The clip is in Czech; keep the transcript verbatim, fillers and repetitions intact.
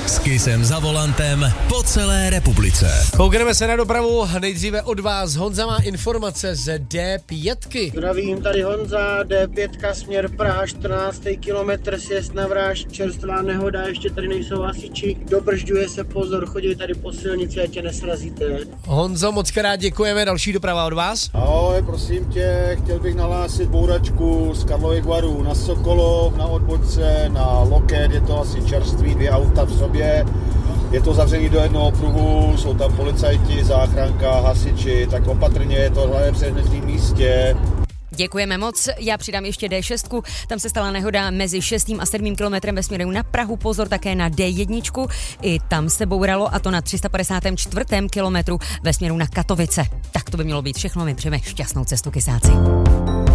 S Kissem za volantem po celé republice. Koukneme se na dopravu, nejdříve od vás. Honza má informace z D pět. Zdravím, tady Honza, D pět, směr Praha, čtrnáctý kilometr, sjezd na Vráž, čerstvá nehoda, ještě tady nejsou hasiči, dobržďuje se, pozor, chodí tady po silnici, ať tě nesrazíte. Honzo, moc krát děkujeme, další doprava od vás. Ahoj, prosím tě, chtěl bych nahlásit bouračku z Karlových Varů na Sokolov, na odbočce, na Loket, je to asi čerstvý, dvě auta v sobě. Je to zavřený do jednoho pruhu, jsou tam policajti, záchranka, hasiči, tak opatrně, je to hlavně předmětném místě. Děkujeme moc, já přidám ještě D šest, tam se stala nehoda mezi šestým a sedmým kilometrem ve směru na Prahu, pozor také na D jedna, i tam se bouralo, a to na tři sta padesátém čtvrtém kilometru ve směru na Katovice. Tak to by mělo být všechno, my přejeme šťastnou cestu, kysáci.